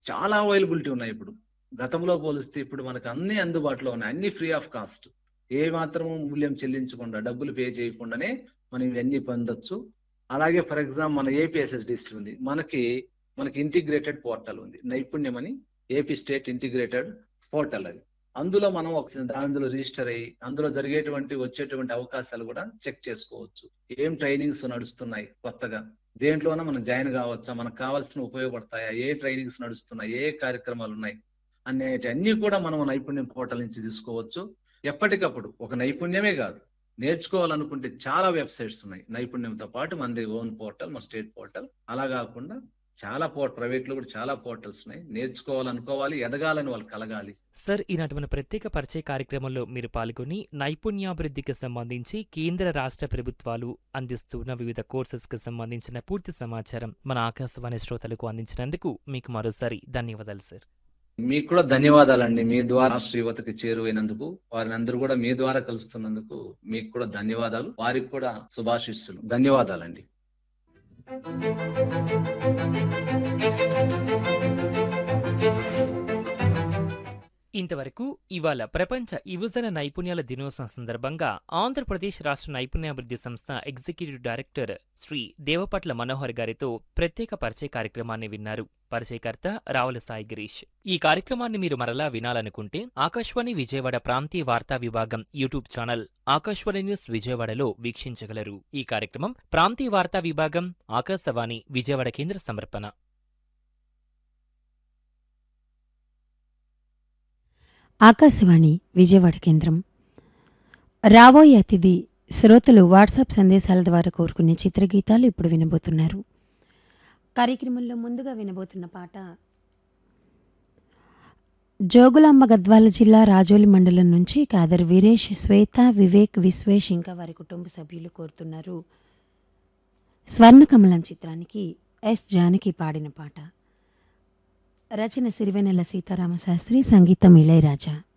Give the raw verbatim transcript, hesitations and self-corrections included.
చాలా అవైలబిలిటీ ఉన్నాయి ఇప్పుడు. గతంలో పోలిస్తే ఇప్పుడు మనకు అన్ని అందుబాటులో ఉన్నాయి. అన్ని ఫ్రీ ఆఫ్ కాస్ట్. ఏ మాత్రము మూల్యం చెల్లించకుండా, డబ్బులు పే చేయకుండానే మనం ఇవన్నీ పొందొచ్చు. అలాగే ఫర్ ఎగ్జాంపుల్ మన ఏపీఎస్ఎస్డిసి ఉంది. మనకి మనకి ఇంటిగ్రేటెడ్ పోర్టల్ ఉంది. నైపుణ్యం అని ఏపీ స్టేట్ ఇంటిగ్రేటెడ్ పోర్టల్ అది. అందులో మనం ఒక అందులో రిజిస్టర్ అయ్యి అందులో జరిగేటువంటి వచ్చేటువంటి అవకాశాలు కూడా చెక్ చేసుకోవచ్చు. ఏం ట్రైనింగ్స్ నడుస్తున్నాయి కొత్తగా, దేంట్లోనే మనం జాయిన్ కావచ్చా, మనకు కావాల్సిన ఉపయోగపడతాయా, ఏ ట్రైనింగ్స్ నడుస్తున్నాయి, ఏ కార్యక్రమాలు ఉన్నాయి అనేటన్నీ కూడా మనం నైపుణ్యం పోర్టల్ నుంచి తీసుకోవచ్చు. ఎప్పటికప్పుడు ఒక నైపుణ్యమే కాదు, నేర్చుకోవాలనుకుంటే చాలా వెబ్సైట్స్ ఉన్నాయి. నైపుణ్యంతో పాటు మనది ఓన్ పోర్టల్, మన స్టేట్ పోర్టల్. అలా కాకుండా చాలా పోర్ట్ ప్రైవేట్ లో కూడా చాలా పోర్టల్స్ ఉన్నాయి. నేర్చుకోవాలనుకోవాలి, ఎదగాలని వాళ్ళు కలగాలి. సార్, ఈనాటి మన ప్రత్యేక పరిచయ కార్యక్రమంలో మీరు పాల్గొని నైపుణ్యాభివృద్ధికి సంబంధించి కేంద్ర రాష్ట్ర ప్రభుత్వాలు అందిస్తున్న వివిధ కోర్సెస్ కి సంబంధించిన పూర్తి సమాచారం మన ఆకాశవాణి శ్రోతలకు అందించినందుకు మీకు మరోసారి ధన్యవాదాలు సార్. మీకు కూడా ధన్యవాదాలండి. మీ ద్వారా రాష్ట్ర యువతకి చేరువైనందుకు, వారిని అందరూ కూడా మీ ద్వారా కలుస్తున్నందుకు మీకు కూడా ధన్యవాదాలు. వారికి కూడా శుభాశిస్సులు. ధన్యవాదాలండి. ఇంతవరకు ఇవాళ ప్రపంచ యువజన నైపుణ్యాల దినోత్సవం సందర్భంగా ఆంధ్రప్రదేశ్ రాష్ట్ర నైపుణ్యాభివృద్ధి సంస్థ ఎగ్జిక్యూటివ్ డైరెక్టర్ శ్రీ దేవపట్ల మనోహర్ గారితో ప్రత్యేక పరిచయ కార్యక్రమాన్ని విన్నారు. పరిచయకర్త రావుల సాయి గిరీష్. ఈ కార్యక్రమాన్ని మీరు మరలా వినాలనుకుంటే ఆకాశవాణి విజయవాడ ప్రాంతీయ వార్తా విభాగం యూట్యూబ్ ఛానల్ ఆకాశవాణి న్యూస్ విజయవాడలో వీక్షించగలరు. ఈ కార్యక్రమం ప్రాంతీయ వార్తా విభాగం ఆకాశవాణి విజయవాడ కేంద్ర సమర్పణ. ఆకాశవాణి విజయవాడ కేంద్రం. రాబోయే అతిథి శ్రోతలు వాట్సాప్ సందేశాల ద్వారా కోరుకునే చిత్రగీతాలు ఇప్పుడు వినబోతున్నారు. కార్యక్రమంలో ముందుగా వినబోతున్న పాట జోగులాంబ గద్వాల జిల్లా రాజోలి మండలం నుంచి కాదర్ వీరేష్, శ్వేత, వివేక్, విశ్వేష్ ఇంకా వారి కుటుంబ సభ్యులు కోరుతున్నారు. స్వర్ణకమలం చిత్రానికి ఎస్ జానకి పాడిన పాట. రచన సిరివెన్నెల సీతారామశాస్త్రి, సంగీతం ఇళయరాజా.